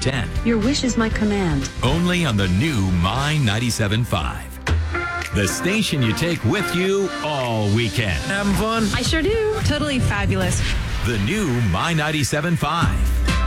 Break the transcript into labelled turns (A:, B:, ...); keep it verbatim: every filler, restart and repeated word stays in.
A: ten.
B: Your wish is my command.
A: Only on the new My ninety-seven point five. The station you take with you all weekend.
C: Having fun?
D: I sure do.
E: Totally fabulous.
A: The new My ninety-seven point five.